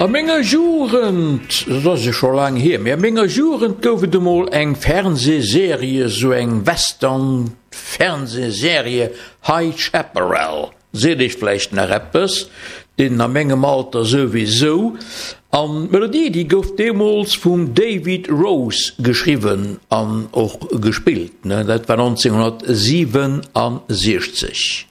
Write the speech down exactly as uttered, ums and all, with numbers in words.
A ménger Jurend dat se schon lang hier mé méger Jurend goufe de mal eng Fernsehserie so eng Western Fernsehserie High Chaparral se ich vielleicht nach Rappers den a mengegem Alter sowieso an Melodie die gouf demos vum David Rose geschrieben an och gespielt ne? Dat war neunzehnhundertsiebenundsechzig.